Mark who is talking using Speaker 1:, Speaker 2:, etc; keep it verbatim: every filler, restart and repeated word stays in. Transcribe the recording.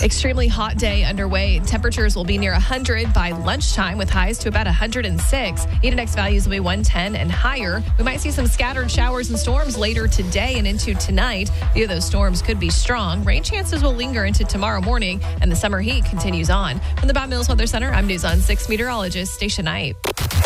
Speaker 1: Extremely hot day underway. Temperatures will be near one hundred by lunchtime with highs to about one hundred six. Heat index values will be one ten and higher. We might see some scattered showers and storms later today and into tonight. A few of those storms could be strong. Rain chances will linger into tomorrow morning, and the summer heat continues on. From the Bob Mills Weather Center, I'm News on six meteorologist Stacia Knight.